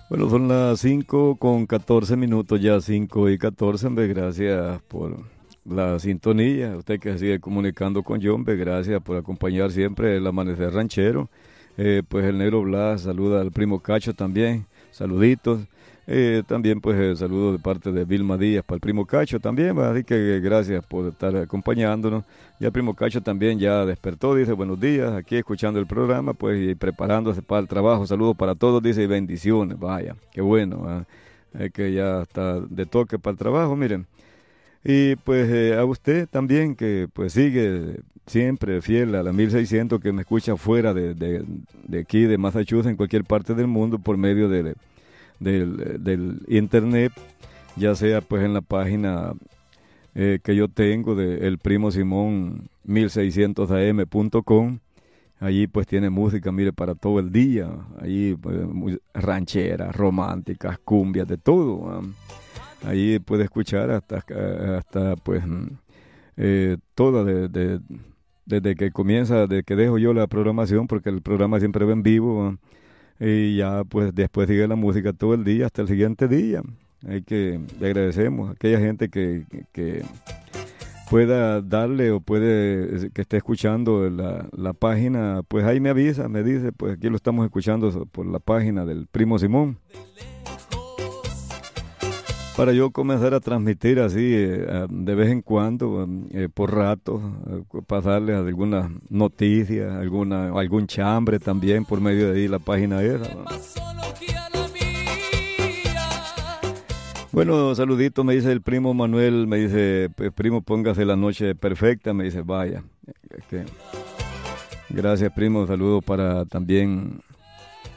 Bueno, son las 5:14, ya 5:14, hombre, gracias por la sintonía. Usted que sigue comunicando con John, hombre, gracias por acompañar siempre el amanecer ranchero. Pues el negro Blas saluda al primo Cacho también, saluditos. También pues saludo de parte de Vilma Díaz para el primo Cacho también, ¿va? Así que gracias por estar acompañándonos. Ya el primo Cacho también ya despertó, dice buenos días, aquí escuchando el programa, pues y preparándose para el trabajo. Saludos para todos, dice y bendiciones, vaya, qué bueno, ¿va? Que ya está de toque para el trabajo, miren. Y pues a usted también que pues sigue siempre fiel a la 1600 que me escucha fuera de aquí, de Massachusetts, en cualquier parte del mundo por medio del internet, ya sea pues en la página que yo tengo de El Primo Simón 1600am.com. Allí pues tiene música, mire, para todo el día. Allí pues, rancheras, románticas, cumbias, de todo. Ahí puede escuchar hasta pues toda desde que comienza, desde que dejo yo la programación, porque el programa siempre va en vivo. Y ya pues después sigue la música todo el día hasta el siguiente día. Le agradecemos a aquella gente que pueda darle o puede que esté escuchando la página, pues ahí me avisa, me dice, pues aquí lo estamos escuchando por la página del Primo Simón. Para yo comenzar a transmitir así de vez en cuando, por rato, pasarles algunas noticias, algún chambre también por medio de ahí la página esa, ¿no? Bueno, saludito, me dice el primo Manuel, me dice, primo, póngase la noche perfecta, me dice, vaya. Gracias, primo, saludo para también